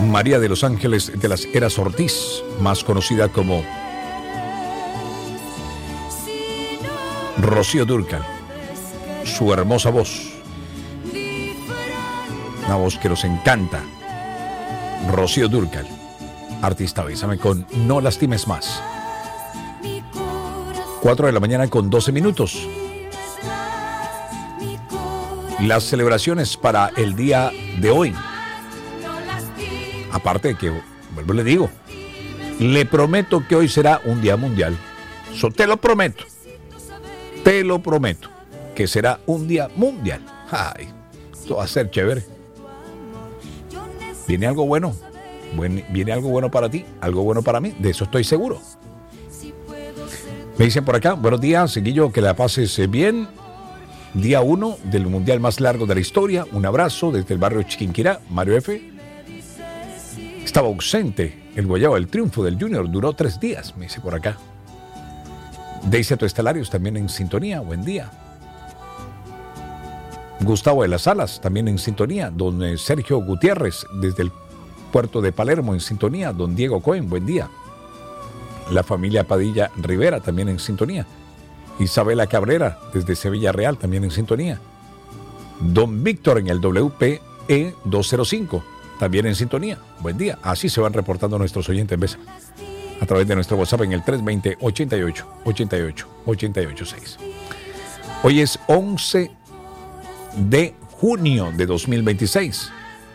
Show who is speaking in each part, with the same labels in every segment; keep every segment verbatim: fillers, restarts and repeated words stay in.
Speaker 1: María de los Ángeles de las Heras Ortiz, más conocida como Rocío Dúrcal. Su hermosa voz, una voz que nos encanta. Rocío Dúrcal, artista Bésame con No Lastimes Más. cuatro de la mañana con doce minutos. Las celebraciones para el día de hoy. Aparte de que, vuelvo y le digo, le prometo que hoy será un día mundial. Eso te lo prometo. Te lo prometo. Que será un día mundial. Ay, esto va a ser chévere. Viene algo bueno. Viene algo bueno para ti, algo bueno para mí. De eso estoy seguro. Me dicen por acá, buenos días, Seguillo, que la pases bien. Día uno del mundial más largo de la historia. Un abrazo desde el barrio Chiquinquirá. Mario F. Estaba ausente el guayabo del triunfo del Junior. Duró tres días, me dice por acá. Deise Estelarios también en sintonía. Buen día. Gustavo de las Salas también en sintonía. Don Sergio Gutiérrez desde el puerto de Palermo en sintonía. Don Diego Cohen, buen día. La familia Padilla Rivera también en sintonía. Isabela Cabrera desde Sevilla Real también en sintonía. Don Víctor en el W P E doscientos cinco también en sintonía. Buen día. Así se van reportando nuestros oyentes. Besa. A través de nuestro WhatsApp en el tres veinte, ochenta y ocho, ochenta y ocho, ochenta y ocho seis. Hoy es once de junio de dos mil veintiséis.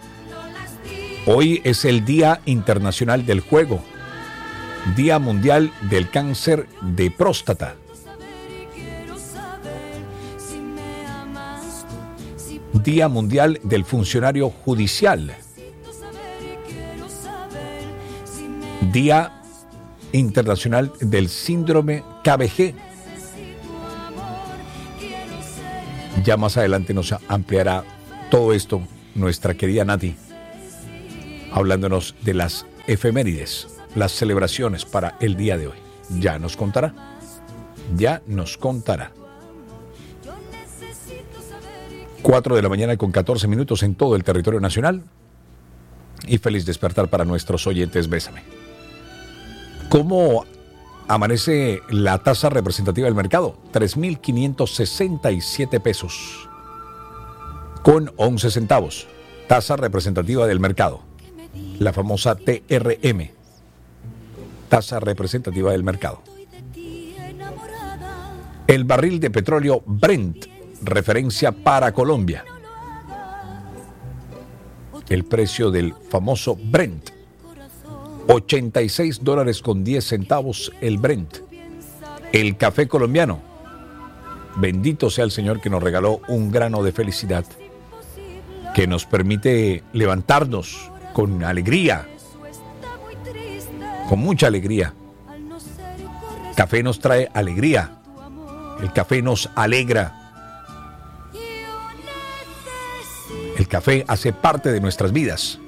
Speaker 1: Hoy es el Día Internacional del Juego. Día Mundial del Cáncer de Próstata. Día Mundial del Funcionario Judicial. Día Internacional del Síndrome K B G. Ya más adelante nos ampliará todo esto nuestra querida Nati, hablándonos de las efemérides, las celebraciones para el día de hoy. Ya nos contará, ya nos contará. cuatro de la mañana con catorce minutos en todo el territorio nacional. Y feliz despertar para nuestros oyentes. Bésame. ¿Cómo amanece la tasa representativa del mercado? tres mil quinientos sesenta y siete pesos con once centavos. Tasa representativa del mercado. La famosa T R M. Tasa representativa del mercado. El barril de petróleo Brent, referencia para Colombia. El precio del famoso Brent. ochenta y seis dólares con diez centavos el Brent. El café colombiano. Bendito sea el Señor que nos regaló un grano de felicidad, que nos permite levantarnos con alegría, con mucha alegría. Café nos trae alegría. El café nos alegra. El café hace parte de nuestras vidas.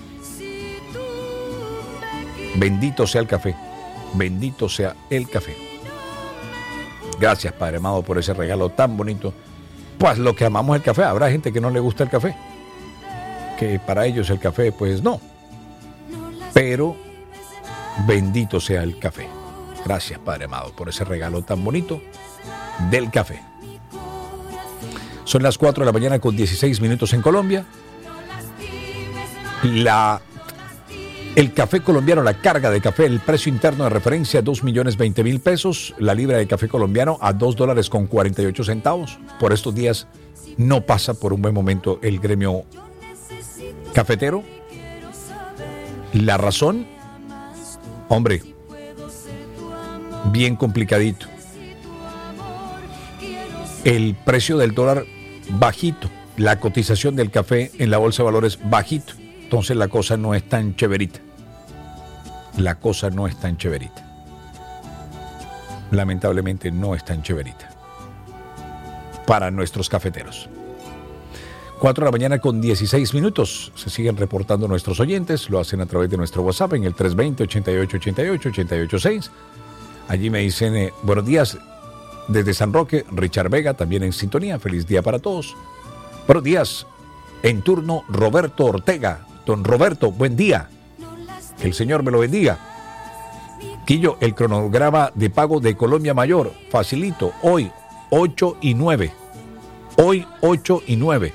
Speaker 1: Bendito sea el café. Bendito sea el café. Gracias, Padre amado, por ese regalo tan bonito. Pues lo que amamos el café. Habrá gente que no le gusta el café, que para ellos el café, pues no. Pero bendito sea el café. Gracias, Padre amado, por ese regalo tan bonito del café. Son las cuatro de la mañana con dieciséis minutos en Colombia. La, el café colombiano, la carga de café, el precio interno de referencia, dos millones veinte mil pesos. La libra de café colombiano a dos dólares con cuarenta y ocho centavos. Por estos días no pasa por un buen momento el gremio cafetero. La razón, hombre, bien complicadito. El precio del dólar bajito, la cotización del café en la bolsa de valores bajito. Entonces la cosa no es tan chéverita. La cosa no es tan chéverita. Lamentablemente no es tan chéverita para nuestros cafeteros. cuatro de la mañana con dieciséis minutos. Se siguen reportando nuestros oyentes. Lo hacen a través de nuestro WhatsApp en el tres veinte, ochenta y ocho, ochenta y ocho, ochenta y ocho seis. Allí me dicen, eh, buenos días desde San Roque, Richard Vega, también en sintonía. Feliz día para todos. Buenos días. En turno, Roberto Ortega, Don Roberto, buen día. Que el Señor me lo bendiga. Quillo, el cronograma de pago de Colombia Mayor, facilito, hoy ocho y nueve. Hoy ocho y nueve.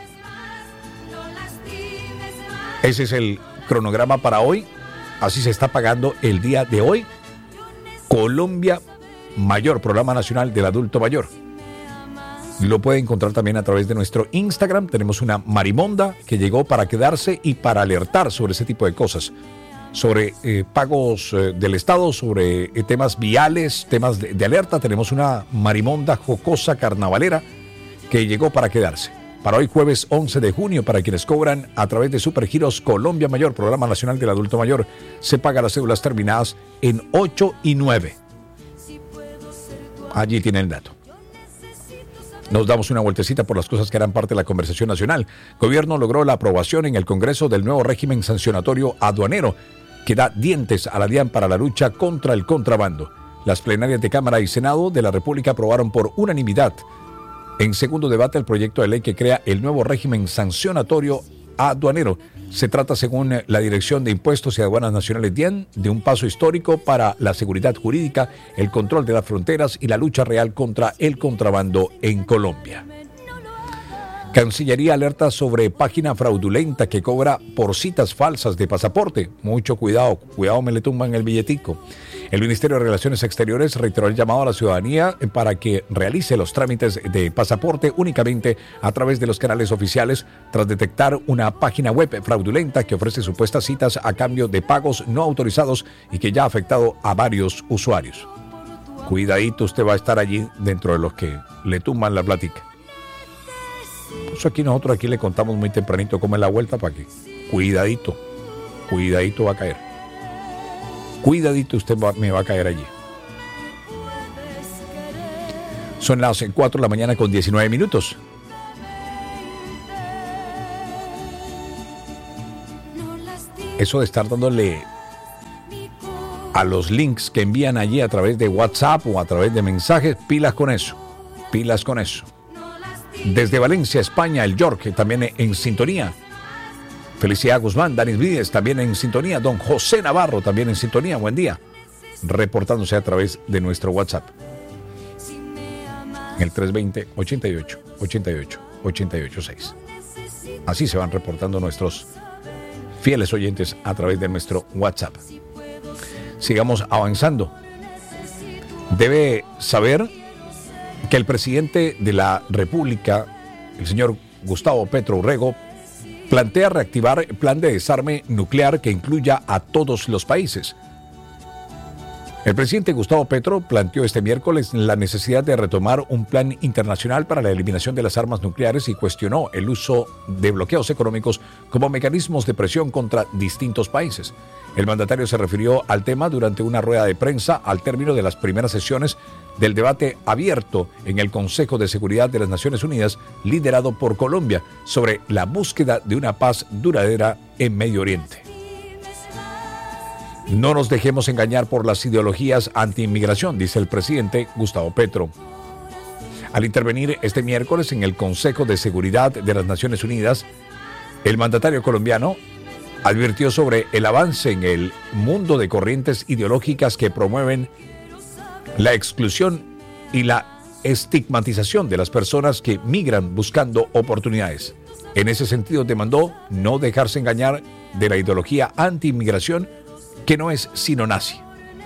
Speaker 1: Ese es el cronograma para hoy. Así se está pagando el día de hoy. Colombia Mayor, Programa Nacional del Adulto Mayor. Lo puede encontrar también a través de nuestro Instagram. Tenemos una marimonda que llegó para quedarse y para alertar sobre ese tipo de cosas. Sobre eh, pagos eh, del Estado, sobre eh, temas viales, temas de, de alerta. Tenemos una marimonda jocosa carnavalera que llegó para quedarse. Para hoy jueves once de junio, para quienes cobran a través de Supergiros Colombia Mayor, Programa Nacional del Adulto Mayor, se paga las cédulas terminadas en ocho y nueve. Allí tiene el dato. Nos damos una vueltecita por las cosas que harán parte de la conversación nacional. Gobierno logró la aprobación en el Congreso del nuevo régimen sancionatorio aduanero que da dientes a la DIAN para la lucha contra el contrabando. Las plenarias de Cámara y Senado de la República aprobaron por unanimidad en segundo debate el proyecto de ley que crea el nuevo régimen sancionatorio aduanero. Se trata, según la Dirección de Impuestos y Aduanas Nacionales DIAN, de un paso histórico para la seguridad jurídica, el control de las fronteras y la lucha real contra el contrabando en Colombia. Cancillería alerta sobre página fraudulenta que cobra por citas falsas de pasaporte. Mucho cuidado, cuidado me le tumban el billetico. El Ministerio de Relaciones Exteriores reiteró el llamado a la ciudadanía para que realice los trámites de pasaporte únicamente a través de los canales oficiales tras detectar una página web fraudulenta que ofrece supuestas citas a cambio de pagos no autorizados y que ya ha afectado a varios usuarios. Cuidadito, usted va a estar allí dentro de los que le tumban la plática. Pues aquí nosotros aquí le contamos muy tempranito cómo es la vuelta para que cuidadito, cuidadito va a caer. Cuidadito usted va, me va a caer allí. Son las cuatro de la mañana con diecinueve minutos. Eso de estar dándole a los links que envían allí a través de WhatsApp o a través de mensajes, pilas con eso, pilas con eso. Desde Valencia, España, el York, también en sintonía. Felicidad Guzmán, Danis Vides, también en sintonía. Don José Navarro, también en sintonía. Buen día. Reportándose a través de nuestro WhatsApp. El tres dos cero, ochenta y ocho, ochenta y ocho, ochenta y ocho seis. Así se van reportando nuestros fieles oyentes a través de nuestro WhatsApp. Sigamos avanzando. Debe saber que el presidente de la República, el señor Gustavo Petro Urrego, plantea reactivar el plan de desarme nuclear que incluya a todos los países. El presidente Gustavo Petro planteó este miércoles la necesidad de retomar un plan internacional para la eliminación de las armas nucleares y cuestionó el uso de bloqueos económicos como mecanismos de presión contra distintos países. El mandatario se refirió al tema durante una rueda de prensa al término de las primeras sesiones del debate abierto en el Consejo de Seguridad de las Naciones Unidas, liderado por Colombia, sobre la búsqueda de una paz duradera en Medio Oriente. No nos dejemos engañar por las ideologías anti-inmigración, dice el presidente Gustavo Petro. Al intervenir este miércoles en el Consejo de Seguridad de las Naciones Unidas, el mandatario colombiano advirtió sobre el avance en el mundo de corrientes ideológicas que promueven la exclusión y la estigmatización de las personas que migran buscando oportunidades. En ese sentido, demandó no dejarse engañar de la ideología anti-inmigración, que no es sino nazi.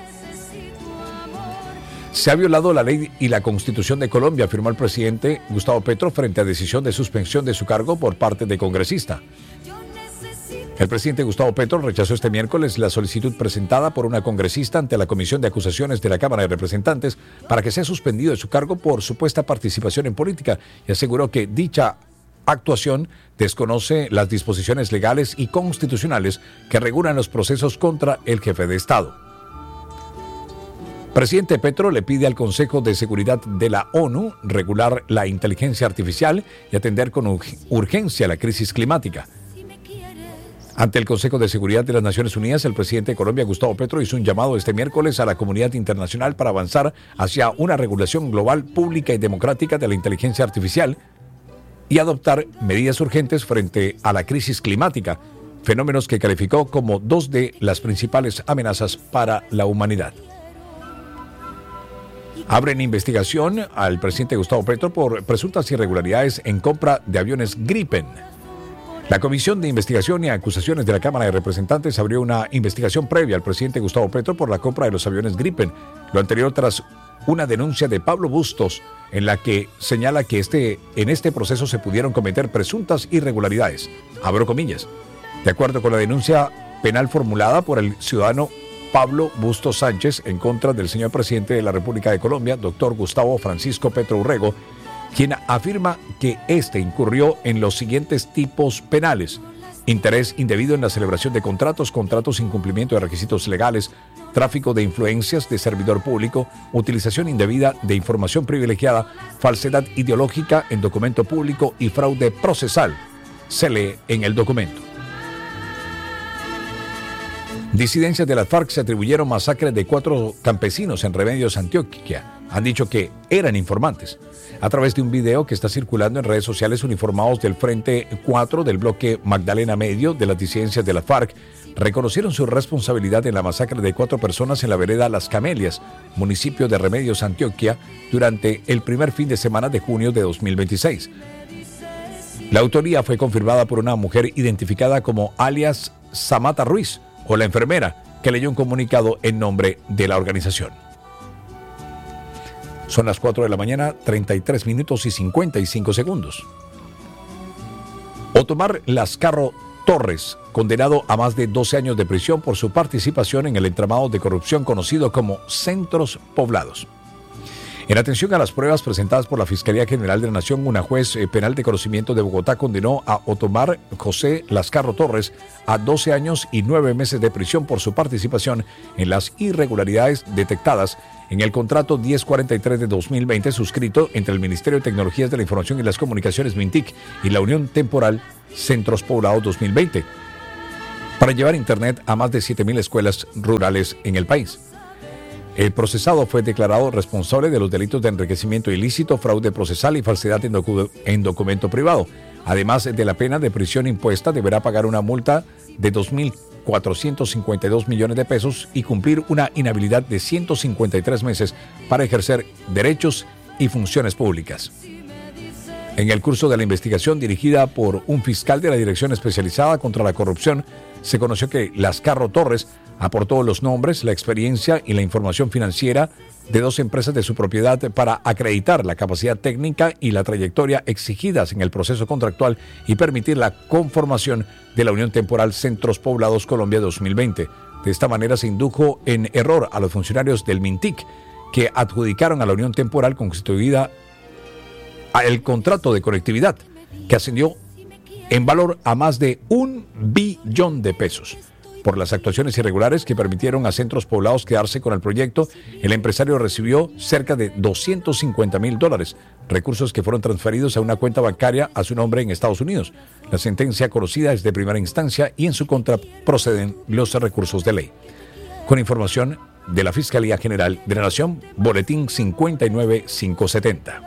Speaker 1: Se ha violado la ley y la Constitución de Colombia, afirmó el presidente Gustavo Petro frente a decisión de suspensión de su cargo por parte de congresista. El presidente Gustavo Petro rechazó este miércoles la solicitud presentada por una congresista ante la Comisión de Acusaciones de la Cámara de Representantes para que sea suspendido de su cargo por supuesta participación en política y aseguró que dicha actuación desconoce las disposiciones legales y constitucionales que regulan los procesos contra el jefe de Estado. Presidente Petro le pide al Consejo de Seguridad de la ONU regular la inteligencia artificial y atender con urgencia la crisis climática. Ante el Consejo de Seguridad de las Naciones Unidas, el presidente de Colombia, Gustavo Petro, hizo un llamado este miércoles a la comunidad internacional para avanzar hacia una regulación global, pública y democrática de la inteligencia artificial y adoptar medidas urgentes frente a la crisis climática, fenómenos que calificó como dos de las principales amenazas para la humanidad. Abren investigación al presidente Gustavo Petro por presuntas irregularidades en compra de aviones Gripen. La Comisión de Investigación y Acusaciones de la Cámara de Representantes abrió una investigación previa al presidente Gustavo Petro por la compra de los aviones Gripen. Lo anterior tras una denuncia de Pablo Bustos en la que señala que este, en este proceso se pudieron cometer presuntas irregularidades. Abro comillas. De acuerdo con la denuncia penal formulada por el ciudadano Pablo Bustos Sánchez en contra del señor presidente de la República de Colombia, doctor Gustavo Francisco Petro Urrego, quien afirma que éste incurrió en los siguientes tipos penales: interés indebido en la celebración de contratos, contratos sin cumplimiento de requisitos legales, tráfico de influencias de servidor público, utilización indebida de información privilegiada, falsedad ideológica en documento público y fraude procesal. Se lee en el documento. Disidencias de las FARC se atribuyeron masacres de cuatro campesinos en Remedios, Antioquia. Han dicho que eran informantes. A través de un video que está circulando en redes sociales, uniformados del Frente cuatro del bloque Magdalena Medio de las disidencias de las FARC reconocieron su responsabilidad en la masacre de cuatro personas en la vereda Las Camelias, municipio de Remedios, Antioquia, durante el primer fin de semana de junio de dos mil veintiséis. La autoría fue confirmada por una mujer identificada como alias Samata Ruiz, o la enfermera, que leyó un comunicado en nombre de la organización. Son las cuatro de la mañana, treinta y tres minutos y cincuenta y cinco segundos. Otomar Lascarro Torres, condenado a más de doce años de prisión por su participación en el entramado de corrupción conocido como Centros Poblados. En atención a las pruebas presentadas por la Fiscalía General de la Nación, una juez penal de conocimiento de Bogotá condenó a Otomar José Lascarro Torres a doce años y nueve meses de prisión por su participación en las irregularidades detectadas en el contrato diez cuarenta y tres de dos mil veinte suscrito entre el Ministerio de Tecnologías de la Información y las Comunicaciones MINTIC y la Unión Temporal Centros Poblados dos mil veinte para llevar Internet a más de siete mil escuelas rurales en el país. El procesado fue declarado responsable de los delitos de enriquecimiento ilícito, fraude procesal y falsedad en, docu- en documento privado. Además de la pena de prisión impuesta, deberá pagar una multa de dos mil cuatrocientos cincuenta y dos millones de pesos y cumplir una inhabilidad de ciento cincuenta y tres meses para ejercer derechos y funciones públicas. En el curso de la investigación dirigida por un fiscal de la Dirección Especializada contra la Corrupción, se conoció que Lascarro Torres aportó los nombres, la experiencia y la información financiera de dos empresas de su propiedad para acreditar la capacidad técnica y la trayectoria exigidas en el proceso contractual y permitir la conformación de la Unión Temporal Centros Poblados Colombia dos mil veinte. De esta manera se indujo en error a los funcionarios del MINTIC que adjudicaron a la Unión Temporal constituida el contrato de conectividad, que ascendió en valor a más de un billón de pesos. Por las actuaciones irregulares que permitieron a Centros Poblados quedarse con el proyecto, el empresario recibió cerca de doscientos cincuenta mil dólares, recursos que fueron transferidos a una cuenta bancaria a su nombre en Estados Unidos. La sentencia conocida es de primera instancia y en su contra proceden los recursos de ley. Con información de la Fiscalía General de la Nación, Boletín cincuenta y nueve mil quinientos setenta.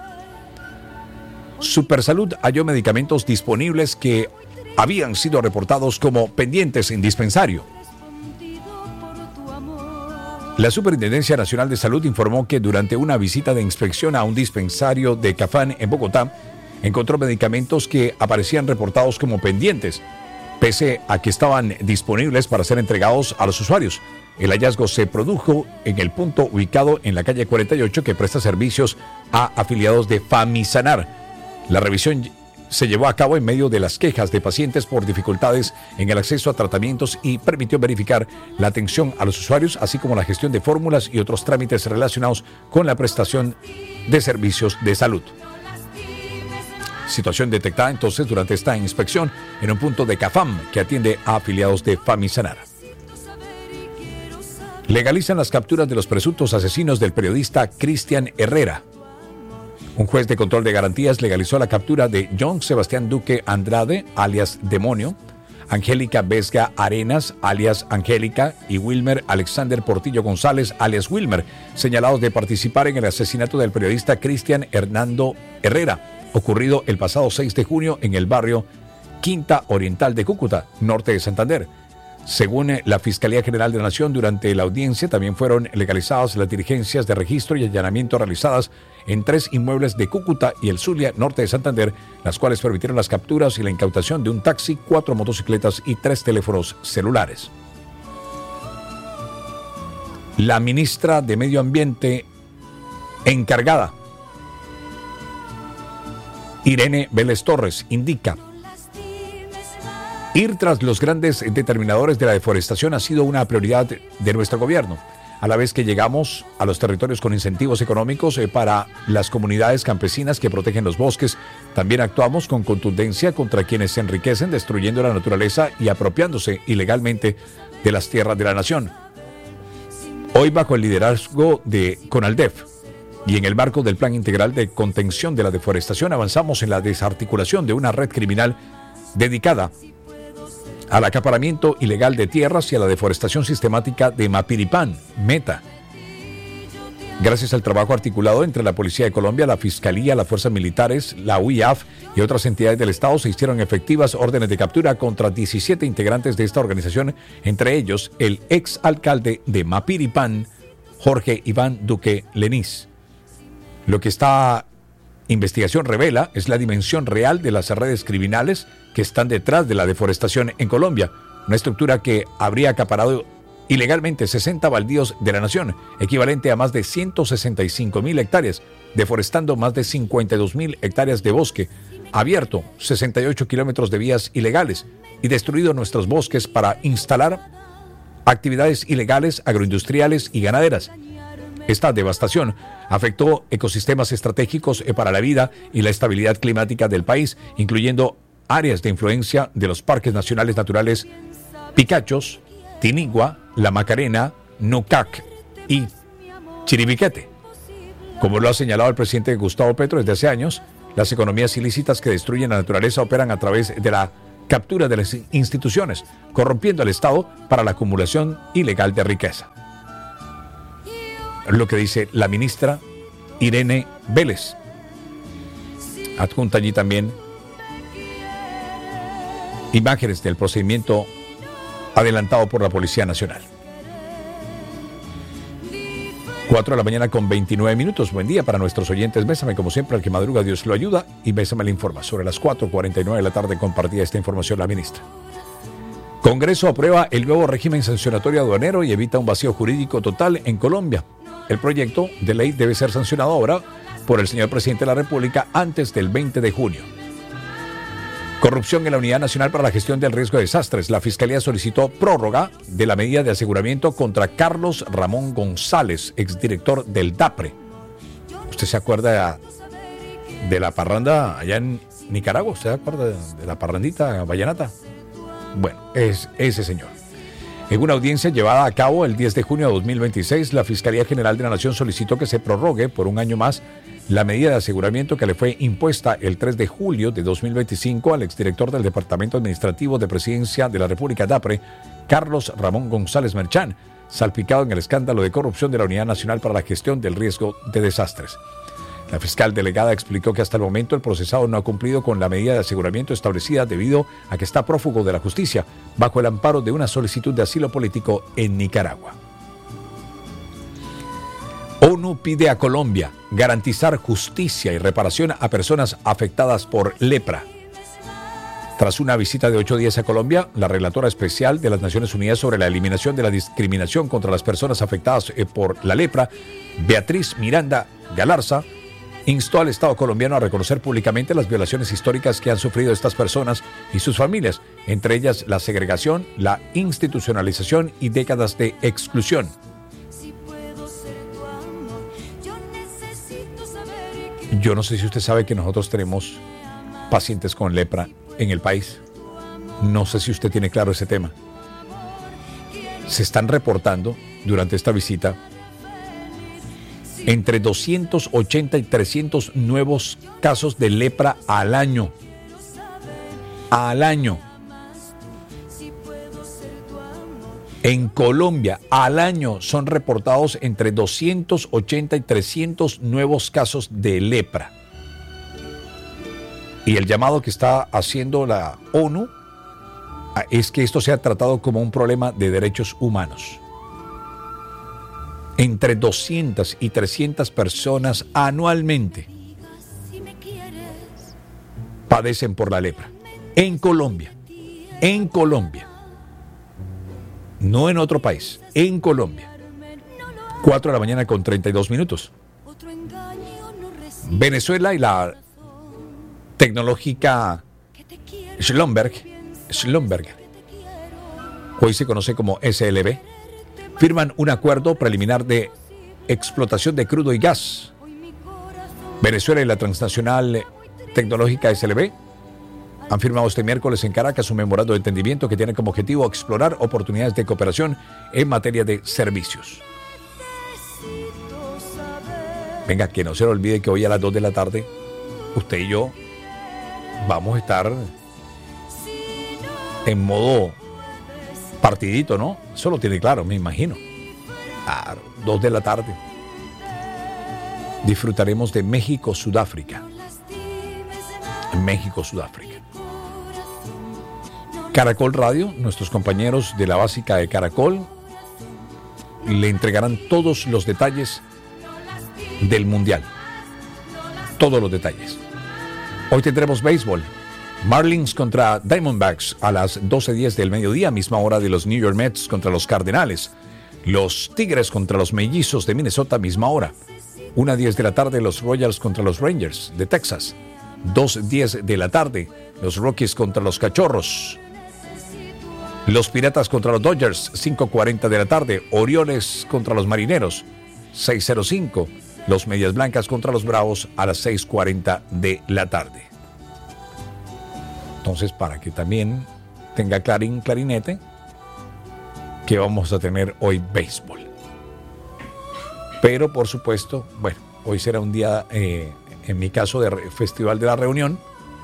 Speaker 1: Supersalud halló medicamentos disponibles que habían sido reportados como pendientes en dispensario. La Superintendencia Nacional de Salud informó que durante una visita de inspección a un dispensario de Cafán en Bogotá, encontró medicamentos que aparecían reportados como pendientes, pese a que estaban disponibles para ser entregados a los usuarios. El hallazgo se produjo en el punto ubicado en la calle cuarenta y ocho que presta servicios a afiliados de Famisanar. La revisión se llevó a cabo en medio de las quejas de pacientes por dificultades en el acceso a tratamientos y permitió verificar la atención a los usuarios, así como la gestión de fórmulas y otros trámites relacionados con la prestación de servicios de salud. Situación detectada entonces durante esta inspección en un punto de CAFAM que atiende a afiliados de Famisanar. Legalizan las capturas de los presuntos asesinos del periodista Cristian Herrera. Un juez de control de garantías legalizó la captura de John Sebastián Duque Andrade, alias Demonio, Angélica Vesga Arenas, alias Angélica, y Wilmer Alexander Portillo González, alias Wilmer, señalados de participar en el asesinato del periodista Cristian Hernando Herrera, ocurrido el pasado seis de junio en el barrio Quinta Oriental de Cúcuta, norte de Santander. Según la Fiscalía General de la Nación, durante la audiencia también fueron legalizadas las diligencias de registro y allanamiento realizadas en tres inmuebles de Cúcuta y el Zulia, norte de Santander, las cuales permitieron las capturas y la incautación de un taxi, cuatro motocicletas y tres teléfonos celulares. La ministra de Medio Ambiente encargada, Irene Vélez Torres, indica: ir tras los grandes determinadores de la deforestación ha sido una prioridad de nuestro gobierno, a la vez que llegamos a los territorios con incentivos económicos para las comunidades campesinas que protegen los bosques. También actuamos con contundencia contra quienes se enriquecen destruyendo la naturaleza y apropiándose ilegalmente de las tierras de la nación. Hoy, bajo el liderazgo de CONALDEF y en el marco del Plan Integral de Contención de la Deforestación, avanzamos en la desarticulación de una red criminal dedicada al acaparamiento ilegal de tierras y a la deforestación sistemática de Mapiripán, Meta. Gracias al trabajo articulado entre la Policía de Colombia, la Fiscalía, las Fuerzas Militares, la U I A F y otras entidades del Estado, se hicieron efectivas órdenes de captura contra diecisiete integrantes de esta organización, entre ellos el ex alcalde de Mapiripán, Jorge Iván Duque Lenís. Lo que esta investigación revela es la dimensión real de las redes criminales que están detrás de la deforestación en Colombia, una estructura que habría acaparado ilegalmente sesenta baldíos de la nación, equivalente a más de ciento sesenta y cinco mil hectáreas, deforestando más de cincuenta y dos mil hectáreas de bosque, abierto sesenta y ocho kilómetros de vías ilegales y destruido nuestros bosques para instalar actividades ilegales, agroindustriales y ganaderas. Esta devastación afectó ecosistemas estratégicos para la vida y la estabilidad climática del país, incluyendo áreas de influencia de los parques nacionales naturales Picachos, Tinigua, La Macarena, Nucac y Chiribiquete. Como lo ha señalado el presidente Gustavo Petro desde hace años, las economías ilícitas que destruyen la naturaleza operan a través de la captura de las instituciones, corrompiendo al Estado para la acumulación ilegal de riqueza. Lo que dice la ministra Irene Vélez. Adjunta allí también imágenes del procedimiento adelantado por la Policía Nacional. cuatro de la mañana con veintinueve minutos. Buen día para nuestros oyentes. Bésame, como siempre, al que madruga Dios lo ayuda, y Bésame le informa. Sobre las cuatro cuarenta y nueve de la tarde compartía esta información la ministra. Congreso aprueba el nuevo régimen sancionatorio aduanero y evita un vacío jurídico total en Colombia. El proyecto de ley debe ser sancionado ahora por el señor presidente de la República antes del veinte de junio. Corrupción en la Unidad Nacional para la Gestión del Riesgo de Desastres. La Fiscalía solicitó prórroga de la medida de aseguramiento contra Carlos Ramón González, exdirector del DAPRE. ¿Usted se acuerda de la parranda allá en Nicaragua? ¿Usted se acuerda de la parrandita vallenata? Bueno, es ese señor. En una audiencia llevada a cabo el diez de junio de dos mil veintiséis, la Fiscalía General de la Nación solicitó que se prorrogue por un año más la medida de aseguramiento que le fue impuesta el tres de julio de dos mil veinticinco al exdirector del Departamento Administrativo de Presidencia de la República DAPRE, Carlos Ramón González Merchán, salpicado en el escándalo de corrupción de la Unidad Nacional para la Gestión del Riesgo de Desastres. La fiscal delegada explicó que hasta el momento el procesado no ha cumplido con la medida de aseguramiento establecida debido a que está prófugo de la justicia bajo el amparo de una solicitud de asilo político en Nicaragua. ONU pide a Colombia garantizar justicia y reparación a personas afectadas por lepra. Tras una visita de ocho días a Colombia, la relatora especial de las Naciones Unidas sobre la eliminación de la discriminación contra las personas afectadas por la lepra, Beatriz Miranda Galarza, instó al Estado colombiano a reconocer públicamente las violaciones históricas que han sufrido estas personas y sus familias, entre ellas la segregación, la institucionalización y décadas de exclusión. Yo no sé si usted sabe que nosotros tenemos pacientes con lepra en el país. No sé si usted tiene claro ese tema. Se están reportando durante esta visita entre doscientos ochenta y trescientos nuevos casos de lepra al año. Al año. En Colombia, al año son reportados entre doscientos ochenta y trescientos nuevos casos de lepra. Y el llamado que está haciendo la ONU es que esto sea tratado como un problema de derechos humanos. Entre doscientas y trescientas personas anualmente padecen por la lepra. En Colombia. En Colombia. No en otro país. En Colombia. cuatro de la mañana con treinta y dos minutos. Venezuela y la tecnológica Schlumberg, Schlumberg, hoy se conoce como S L B, firman un acuerdo preliminar de explotación de crudo y gas. Venezuela y la transnacional tecnológica S L B han firmado este miércoles en Caracas un memorando de entendimiento que tiene como objetivo explorar oportunidades de cooperación en materia de servicios. Venga, que no se le olvide que hoy a las dos de la tarde, usted y yo vamos a estar en modo partidito, ¿no? Eso lo tiene claro, me imagino. A dos de la tarde disfrutaremos de México-Sudáfrica. México-Sudáfrica. Caracol Radio, nuestros compañeros de la básica de Caracol, le entregarán todos los detalles del Mundial. Todos los detalles. Hoy tendremos béisbol. Marlins contra Diamondbacks a las doce diez del mediodía, misma hora de los New York Mets contra los Cardenales. Los Tigres contra los Mellizos de Minnesota, misma hora. una diez de la tarde, los Royals contra los Rangers de Texas. dos diez de la tarde, los Rockies contra los Cachorros. Los Piratas contra los Dodgers, cinco cuarenta de la tarde. Orioles contra los Marineros, seis cero cinco. Los Medias Blancas contra los Bravos a las seis cuarenta de la tarde. Entonces, para que también tenga clarín, clarinete, que vamos a tener hoy béisbol. Pero, por supuesto, bueno, hoy será un día, eh, en mi caso, de re- Festival de la Reunión,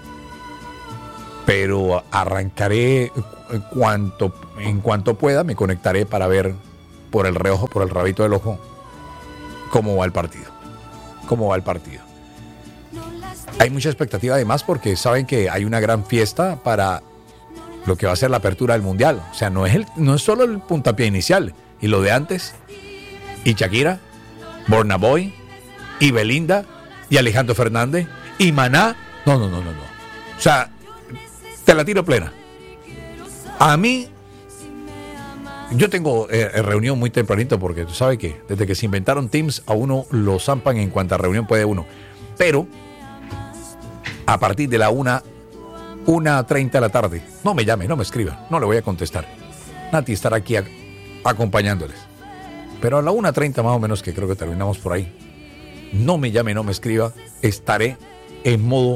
Speaker 1: pero arrancaré cuanto, en cuanto pueda, me conectaré para ver por el reojo, por el rabito del ojo, cómo va el partido. Cómo va el partido. Hay mucha expectativa además porque saben que hay una gran fiesta para lo que va a ser la apertura del Mundial. O sea, no es, el, no es solo el puntapié inicial. Y lo de antes, y Shakira, Burna Boy, y Belinda, y Alejandro Fernández, y Maná. No, no, no, no, no. O sea, te la tiro plena. A mí, yo tengo eh, reunión muy tempranito porque tú sabes que desde que se inventaron Teams a uno lo zampan en cuanta reunión puede uno. Pero a partir de la una, una treinta de la tarde, no me llame, no me escriba, no le voy a contestar. Nati estará aquí a, acompañándoles. Pero a la una treinta más o menos, que creo que terminamos por ahí, no me llame, no me escriba, estaré en modo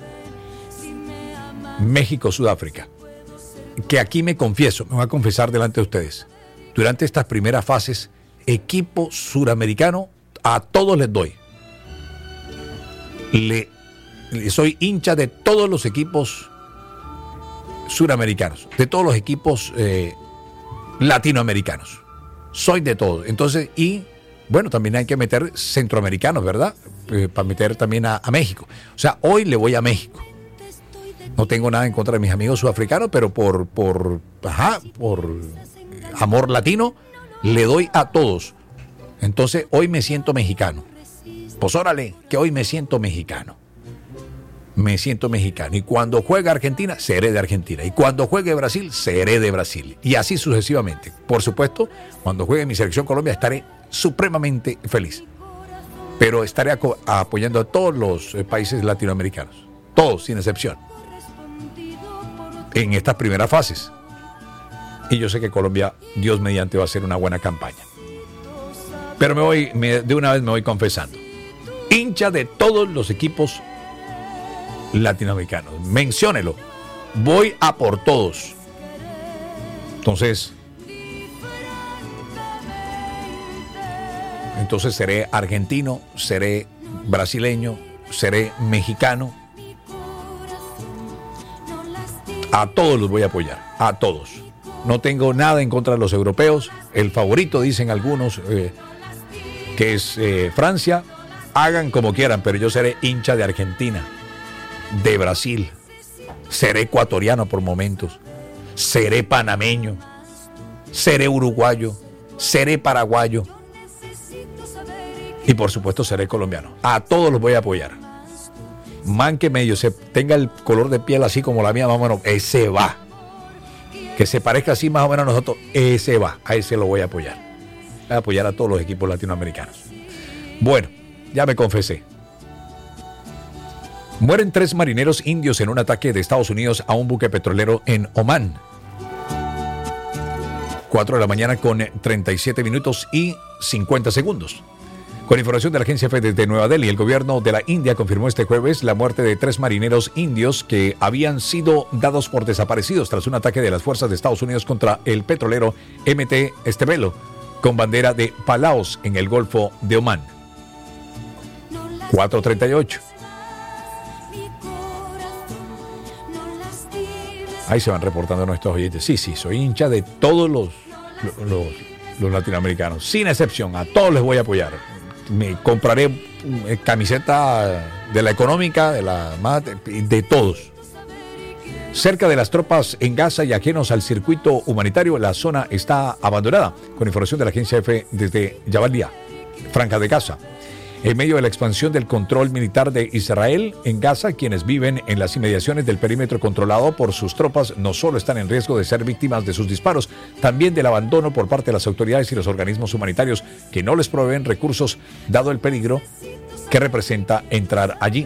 Speaker 1: México-Sudáfrica. Que aquí me confieso, me voy a confesar delante de ustedes. Durante estas primeras fases, equipo suramericano, a todos les doy. Le, le soy hincha de todos los equipos suramericanos, de todos los equipos eh, latinoamericanos. Soy de todo. Entonces, y bueno, también hay que meter centroamericanos, ¿verdad? Eh, para meter también a, a México. O sea, hoy le voy a México. No tengo nada en contra de mis amigos sudafricanos, pero por, por, ajá, por amor latino, le doy a todos. Entonces, hoy me siento mexicano. Pues órale, que hoy me siento mexicano. Me siento mexicano. Y cuando juegue Argentina, seré de Argentina. Y cuando juegue Brasil, seré de Brasil. Y así sucesivamente. Por supuesto, cuando juegue mi selección Colombia, estaré supremamente feliz. Pero estaré aco- apoyando a todos los eh, países latinoamericanos. Todos, sin excepción. En estas primeras fases. Y yo sé que Colombia, Dios mediante, va a hacer una buena campaña. Pero me voy, me, de una vez me voy confesando. Hincha de todos los equipos latinoamericanos. Menciónelo. Voy a por todos. Entonces, entonces seré argentino, seré brasileño, seré mexicano. A todos los voy a apoyar, a todos. No tengo nada en contra de los europeos. El favorito, dicen algunos, eh, que es eh, Francia. Hagan como quieran, pero yo seré hincha de Argentina. de Brasil, seré ecuatoriano por momentos, seré panameño, seré uruguayo, seré paraguayo y por supuesto seré colombiano. A todos los voy a apoyar. Man que medio se tenga el color de piel así como la mía, más o menos, ese va. Que se parezca así más o menos a nosotros, ese va, a ese lo voy a apoyar. Voy a apoyar a todos los equipos latinoamericanos. Bueno, ya me confesé. Mueren tres marineros indios en un ataque de Estados Unidos a un buque petrolero en Omán. cuatro de la mañana con treinta y siete minutos y cincuenta segundos. Con información de la agencia F desde Nueva Delhi, el gobierno de la India confirmó este jueves la muerte de tres marineros indios que habían sido dados por desaparecidos tras un ataque de las fuerzas de Estados Unidos contra el petrolero M T Estebelo, con bandera de Palaos en el Golfo de Omán. cuatro treinta y ocho. Ahí se van reportando nuestros oyentes. Sí, sí, soy hincha de todos los, los, los latinoamericanos, sin excepción. A todos les voy a apoyar. Me compraré camiseta de la económica, de la de todos. Cerca de las tropas en Gaza y ajenos al circuito humanitario, la zona está abandonada. Con información de la agencia F desde Jabalia, Franja de Gaza. En medio de la expansión del control militar de Israel en Gaza, quienes viven en las inmediaciones del perímetro controlado por sus tropas no solo están en riesgo de ser víctimas de sus disparos, también del abandono por parte de las autoridades y los organismos humanitarios que no les proveen recursos, dado el peligro que representa entrar allí.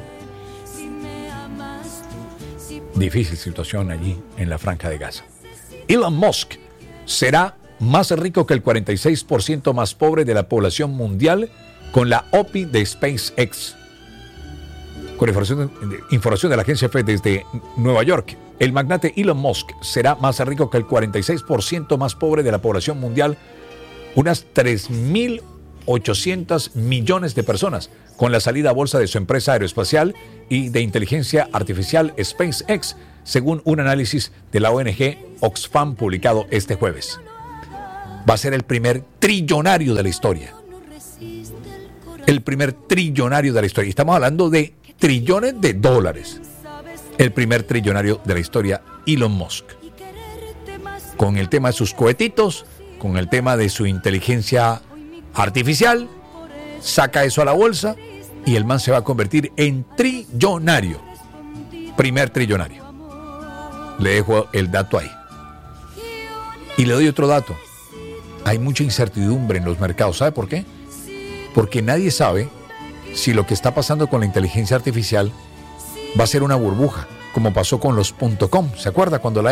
Speaker 1: Difícil situación allí en la Franja de Gaza. Elon Musk será más rico que el cuarenta y seis por ciento más pobre de la población mundial con la O P I de SpaceX. Con información de, información de la agencia F desde Nueva York, el magnate Elon Musk será más rico que el cuarenta y seis por ciento más pobre de la población mundial, unas tres mil ochocientos millones de personas, con la salida a bolsa de su empresa aeroespacial y de inteligencia artificial SpaceX, según un análisis de la O N G Oxfam publicado este jueves. Va a ser el primer trillonario de la historia. El primer trillonario de la historia. Estamos hablando de trillones de dólares. El primer trillonario de la historia, Elon Musk. Con el tema de sus cohetitos, con el tema de su inteligencia artificial, saca eso a la bolsa y el man se va a convertir en trillonario. Primer trillonario. Le dejo el dato ahí. Y le doy otro dato. Hay mucha incertidumbre en los mercados. ¿Sabe por qué? Porque nadie sabe si lo que está pasando con la inteligencia artificial va a ser una burbuja, como pasó con los punto com. ¿Se acuerda cuando la